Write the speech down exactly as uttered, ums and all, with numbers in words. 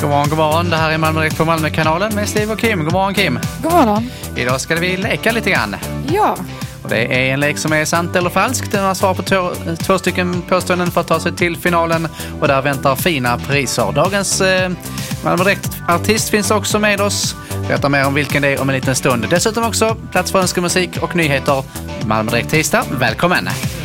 God morgon, god morgon. Det här är Malmö Direkt på Malmökanalen med Steve och Kim. God morgon, Kim. God morgon. Idag ska vi leka lite grann. Ja. Och det är en lek som är sant eller falskt. Den har svar på två, två stycken påståenden för att ta sig till finalen. Och där väntar fina priser. Dagens eh, Malmö Direkt-artist finns också med oss. Berättar mer om vilken det är om en liten stund. Dessutom också plats för önskemusik och nyheter. Malmö Direkt tisdag. Välkommen!